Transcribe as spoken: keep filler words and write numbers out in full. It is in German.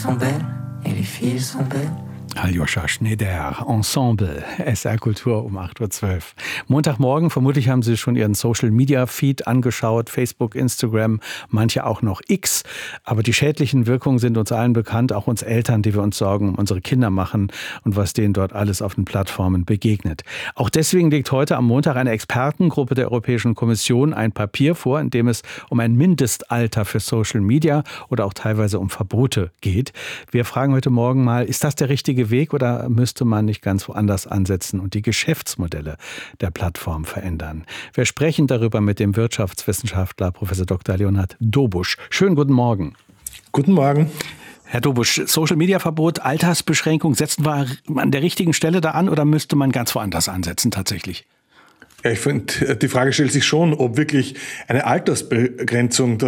sont belles et les filles sont belles. Aljoscha Schneider, Ensemble, S R Kultur um acht Uhr zwölf. Montagmorgen, vermutlich haben Sie schon Ihren Social-Media-Feed angeschaut, Facebook, Instagram, manche auch noch X. Aber die schädlichen Wirkungen sind uns allen bekannt, auch uns Eltern, die wir uns Sorgen um unsere Kinder machen und was denen dort alles auf den Plattformen begegnet. Auch deswegen legt heute am Montag eine Expertengruppe der Europäischen Kommission ein Papier vor, in dem es um ein Mindestalter für Social Media oder auch teilweise um Verbote geht. Wir fragen heute Morgen mal, ist das der richtige Weg oder müsste man nicht ganz woanders ansetzen und die Geschäftsmodelle der Plattform verändern? Wir sprechen darüber mit dem Wirtschaftswissenschaftler Professor Doktor Leonhard Dobusch. Schönen guten Morgen. Guten Morgen. Herr Dobusch, Social-Media-Verbot, Altersbeschränkung, setzen wir an der richtigen Stelle da an oder müsste man ganz woanders ansetzen tatsächlich? Ja, ich finde, die Frage stellt sich schon, ob wirklich eine Altersbegrenzung das